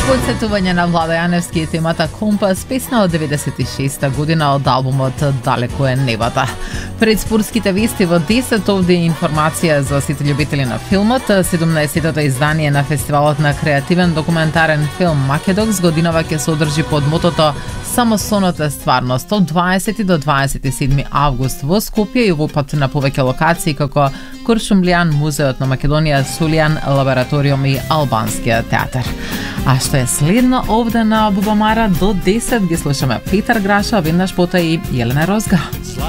Подсетување на Влада Јаневски е темата Компас, песна од 96 година од албумот Далеко е небата. Пред спортските вести во 10 овде информација за сите љубители на филмот. 17-тото издание на фестивалот на креативен документарен филм Македокс годинава ќе се одржи под мотото Само сонот е стварност од 20 до 27 август во Скопје и во пат на повеќе локации како Куршумлијан, Музеот на Македонија, Сулијан, Лабораториум и Албанскиот театар. А што е следно овде на Бубамара до 10 ги слушаме Петар Граша, веднаш пота и Јелена Розга.